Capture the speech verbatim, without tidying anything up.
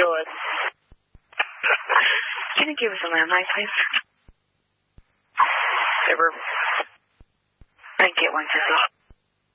doing? Can you give us a landline, please? Ever. Thank you, one fifty.